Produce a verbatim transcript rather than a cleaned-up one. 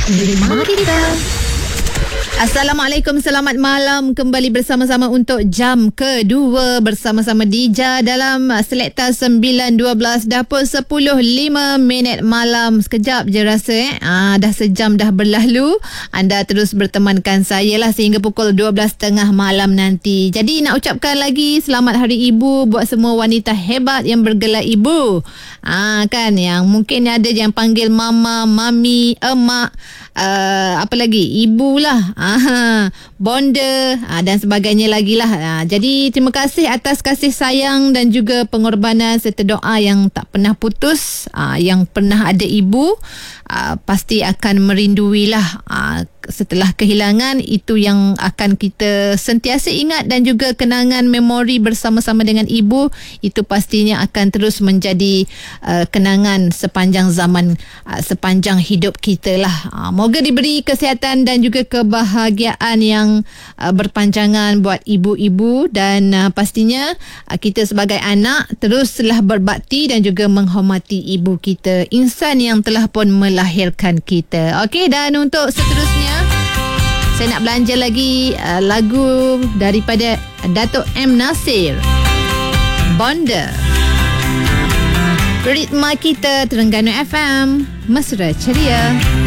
Dengar kita. Assalamualaikum, selamat malam. Kembali bersama-sama untuk jam kedua bersama-sama Dija dalam Selekta sembilan dua belas Dapur sepuluh lima minit malam. Sekejap je rasa eh. Ah, dah sejam dah berlalu. Anda terus bertemankan saya lah sehingga pukul dua belas tiga puluh malam nanti. Jadi nak ucapkan lagi selamat Hari Ibu buat semua wanita hebat yang bergelar ibu. Ah, kan, yang mungkin ada yang panggil mama, mami, emak, uh, apa lagi, ibu lah, ah, bonda, ah, dan sebagainya lagi lah. Ah, jadi terima kasih atas kasih sayang dan juga pengorbanan serta doa yang tak pernah putus. Ah, yang pernah ada ibu, ah, pasti akan merinduilah. Ah, setelah kehilangan, itu yang akan kita sentiasa ingat, dan juga kenangan memori bersama-sama dengan ibu itu pastinya akan terus menjadi uh, kenangan sepanjang zaman, uh, sepanjang hidup kita lah. Uh, moga diberi kesihatan dan juga kebahagiaan yang uh, berpanjangan buat ibu-ibu, dan uh, pastinya uh, kita sebagai anak teruslah berbakti dan juga menghormati ibu kita, insan yang telah pun melahirkan kita. Okey, dan untuk seterusnya saya nak belanja lagi uh, lagu daripada Datuk M. Nasir, Bonda. Ritma kita Terengganu F M, mesra ceria.